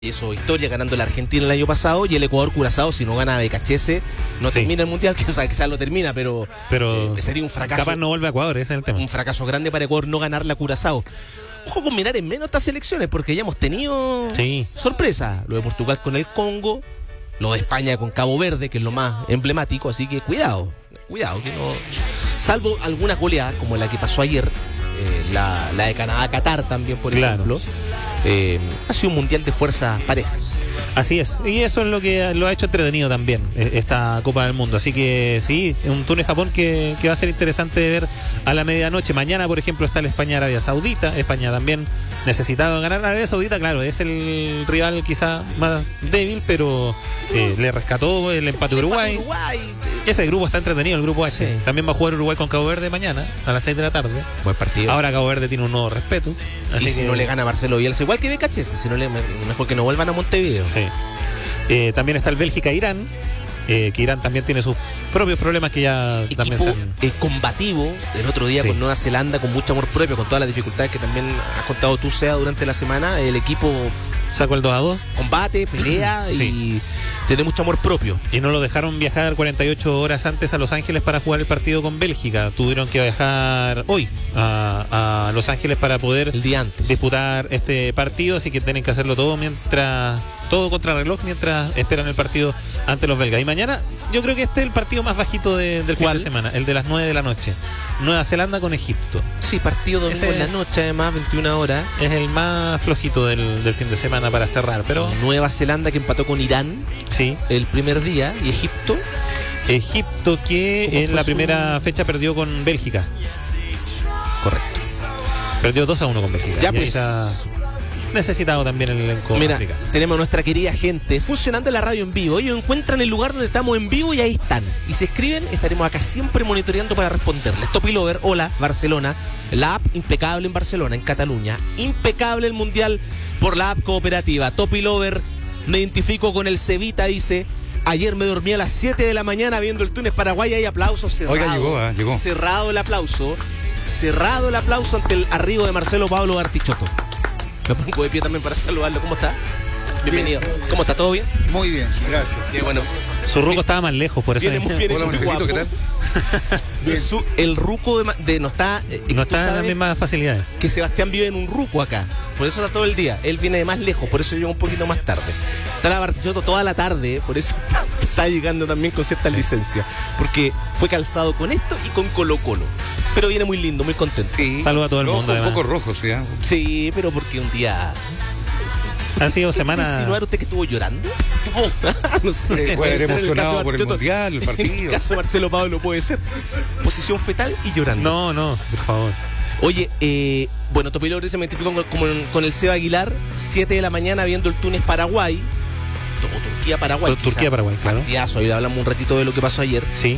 Eso, historia, ganando la Argentina el año pasado, y el Ecuador Curazao, si no gana Becachese, no termina el Mundial, que, o sea, quizás lo termina, pero sería un fracaso. Capaz no vuelve a Ecuador, ese es el tema. Un fracaso grande para Ecuador no ganar la Curazao. Ojo con mirar en menos estas selecciones, porque ya hemos tenido sorpresa. Lo de Portugal con el Congo, lo de España con Cabo Verde, que es lo más emblemático, así que cuidado, que no... Salvo algunas goleadas, como la que pasó ayer, la de Canadá-Qatar también, por ejemplo. Ha sido un mundial de fuerzas parejas. Así es, y eso es lo que lo ha hecho entretenido también esta Copa del Mundo. Así que sí, un Túnez-Japón que va a ser interesante de ver a la medianoche. Mañana, por ejemplo, está la España-Arabia Saudita. España también necesitado ganar. Arabia Saudita, claro, es el rival quizá más débil, pero le rescató el empate Uruguay. Ese grupo está entretenido, el grupo H. Sí. También va a jugar Uruguay con Cabo Verde mañana a las 6 de la tarde. Buen partido. Ahora Cabo Verde tiene un nuevo respeto. Así y si no le gana a Marcelo Bielsa, igual que Becachese, si no le mejor que no vuelvan a Montevideo. Sí. También está el Bélgica-Irán, que Irán también tiene sus propios problemas que ya equipo también son combativo el otro día con Nueva Zelanda, con mucho amor propio, con todas las dificultades que también has contado tú, Sea, durante la semana. El equipo sacó el 2-2, combate, pelea y tiene mucho amor propio. Y no lo dejaron viajar 48 horas antes a Los Ángeles para jugar el partido con Bélgica. Tuvieron que viajar hoy a Los Ángeles para poder el día antes disputar este partido, así que tienen que hacerlo todo todo contra reloj mientras esperan el partido ante los belgas. Y mañana yo creo que este es el partido más bajito del fin de semana, el de las 9 de la noche. Nueva Zelanda con Egipto. Sí, partido domingo en la noche, además, 21 horas. Es el más flojito del fin de semana para cerrar, pero... Nueva Zelanda que empató con Irán el primer día, y Egipto que en la primera fecha perdió con Bélgica. Correcto. Perdió 2-1 con Bélgica. Ya pues... necesitado también el elenco. Mira, tenemos a nuestra querida gente funcionando en la radio en vivo. Ellos encuentran el lugar donde estamos en vivo y ahí están. Y se escriben, estaremos acá siempre monitoreando para responderles. Topilover, hola, Barcelona. La app impecable en Barcelona, en Cataluña. Impecable el mundial por la app cooperativa. Topilover, me identifico con el Cevita, dice. Ayer me dormí a las 7 de la mañana viendo el Túnez-Paraguay. Hay aplausos cerrados. Oiga, llegó. Cerrado el aplauso ante el arribo de Marcelo Pablo Bartichotto. Me pongo de pie también para saludarlo. ¿Cómo está? Bienvenido. Bien. ¿Cómo está? ¿Todo bien? Muy bien, gracias. Qué bueno. Su ruco estaba más lejos, por eso. Hola, Marcelito, ¿qué tal? El ruco no está en las mismas facilidades. Que Sebastián vive en un ruco acá. Por eso está todo el día. Él viene de más lejos, por eso llega un poquito más tarde. Está la Bartichotto toda la tarde, por eso está llegando también con cierta licencia. Porque fue calzado con esto y con Colo-Colo. Pero viene muy lindo, muy contento. Sí. Saluda a todo el mundo. Un poco rojo, sí. Sí, pero porque un día... Han sido semanas... ¿Puede insinuar usted que estuvo llorando? No sé. Puede ser emocionado por el mundial, el partido. En el caso de Marcelo Pablo puede ser posición fetal y llorando. No, por favor. Oye, bueno, Topilover se me identificó con el Seba Aguilar, 7 de la mañana viendo el Túnez-Paraguay. Turquía-Paraguay. Turquía-Paraguay, claro. Partidazo, ahí hablamos un ratito de lo que pasó ayer. Sí.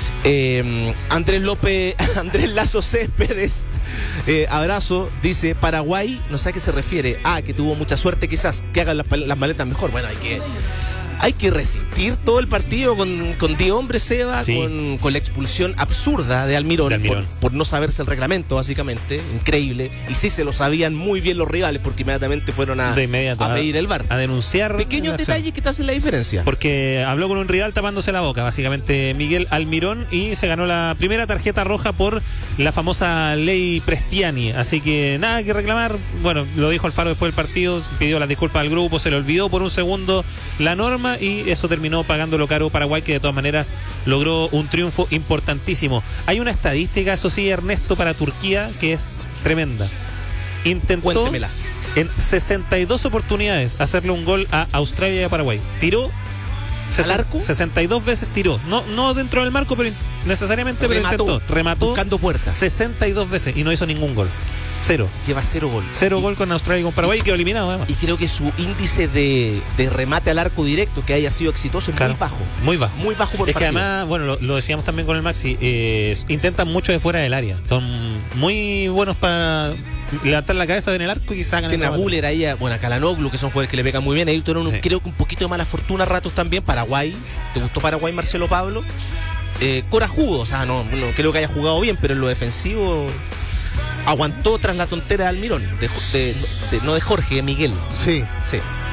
Andrés Lazo Céspedes, abrazo, dice Paraguay, no sé a qué se refiere, que tuvo mucha suerte quizás, que hagan las maletas mejor. Bueno, hay que resistir todo el partido con 10 hombres, Seba, con la expulsión absurda de Almirón. Por no saberse el reglamento, básicamente, increíble. Y sí se lo sabían muy bien los rivales, porque inmediatamente fueron a medir el VAR. A denunciar. Pequeños detalles que te hacen la diferencia. Porque habló con un rival tapándose la boca, básicamente, Miguel Almirón, y se ganó la primera tarjeta roja por la famosa ley Prestiani. Así que nada que reclamar. Bueno, lo dijo Alfaro después del partido, pidió las disculpas al grupo, se le olvidó por un segundo la norma, y eso terminó pagándolo caro Paraguay, que de todas maneras logró un triunfo importantísimo. Hay una estadística, eso sí, Ernesto, para Turquía que es tremenda. Intentó Cuéntemela. en 62 oportunidades hacerle un gol a Australia y a Paraguay. Tiró ¿al arco? 62 veces tiró. No dentro del marco, pero necesariamente intentó. Remató buscando puertas 62 veces y no hizo ningún gol. Cero. Lleva 0 gol. 0 gol con Australia y con Paraguay, y quedó eliminado además. Y creo que su índice de remate al arco directo que haya sido exitoso es muy bajo. Muy bajo. Muy bajo por partido. Que además, bueno, lo decíamos también con el Maxi, intentan mucho de fuera del área. Son muy buenos para levantar la cabeza en el arco y sacan. Tiene a Buller ahí, a Kalanoglu, que son jugadores que le pegan muy bien. Ahí tuvieron creo que un poquito de mala fortuna a ratos también. Paraguay. ¿Te gustó Paraguay, Marcelo Pablo? Corajudo, o sea, no creo que haya jugado bien, pero en lo defensivo aguantó tras la tontera de Almirón, no de Jorge, de Miguel. Sí.